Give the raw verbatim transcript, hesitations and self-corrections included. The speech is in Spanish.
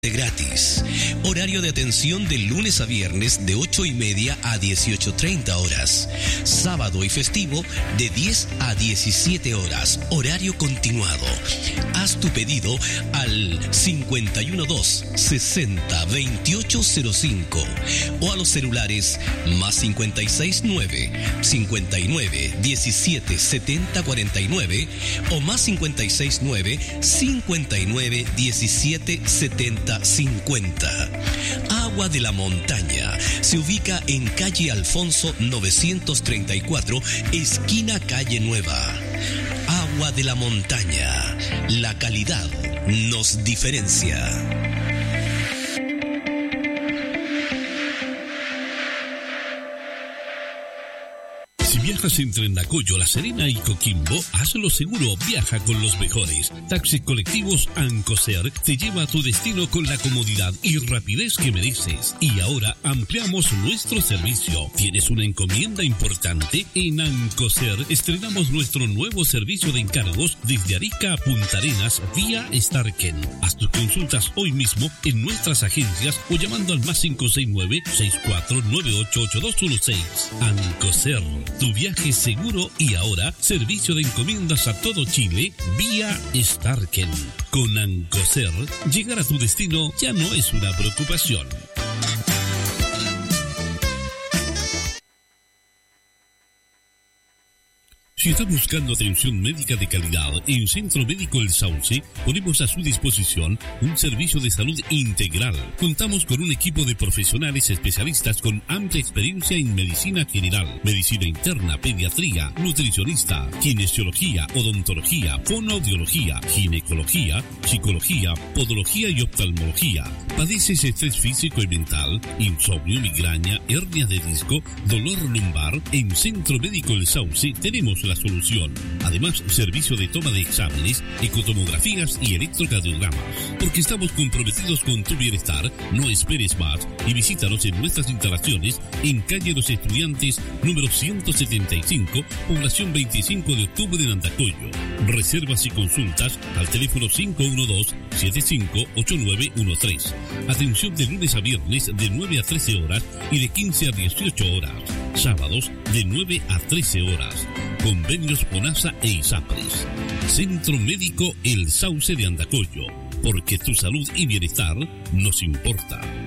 gratis. Horario de atención de lunes a viernes de ocho y media a dieciocho treinta horas. Sábado y festivo de diez a diecisiete horas. Horario continuado. Haz tu pedido al cincuenta y uno dos sesenta veintiocho cero cinco o a los celulares más cincuenta y seis nueve cincuenta y nueve diecisiete setenta cuarenta y nueve o más cincuenta y seis nueve cincuenta y nueve diecisiete setenta cincuenta. Agua de la Montaña se ubica en calle Alfonso novecientos treinta y cuatro, esquina Calle Nueva. Agua de la Montaña, la calidad nos diferencia. Viajas entre Nacoyo, La Serena y Coquimbo, hazlo seguro, viaja con los mejores. Taxis colectivos Ancoser te lleva a tu destino con la comodidad y rapidez que mereces. Y ahora ampliamos nuestro servicio. ¿Tienes una encomienda importante? En Ancoser estrenamos nuestro nuevo servicio de encargos desde Arica a Punta Arenas vía Starken. Haz tus consultas hoy mismo en nuestras agencias o llamando al más cinco seis nueve seis cuatro nueve ocho ocho dos uno seis. Ancoser, tu viaje seguro y ahora servicio de encomiendas a todo Chile vía Starken. Con Ancoser, llegar a tu destino ya no es una preocupación. Si está buscando atención médica de calidad en Centro Médico El Sauce, ponemos a su disposición un servicio de salud integral. Contamos con un equipo de profesionales especialistas con amplia experiencia en medicina general, medicina interna, pediatría, nutricionista, kinesiología, odontología, fonoaudiología, ginecología, psicología, podología y oftalmología. ¿Padeces estrés físico y mental, insomnio, migraña, hernia de disco, dolor lumbar? En Centro Médico El Sauce tenemos la solución. Además, servicio de toma de exámenes, ecotomografías y electrocardiogramas. Porque estamos comprometidos con tu bienestar, no esperes más y visítanos en nuestras instalaciones en calle Los Estudiantes, número ciento setenta y cinco, población veinticinco de octubre en Andacollo. Reservas y consultas al teléfono cinco uno dos siete cinco ocho nueve uno tres. Atención de lunes a viernes de nueve a trece horas y de quince a dieciocho horas. Sábados de nueve a trece horas. Convenios ONASA e ISAPRES. Centro Médico El Sauce de Andacollo, porque tu salud y bienestar nos importa.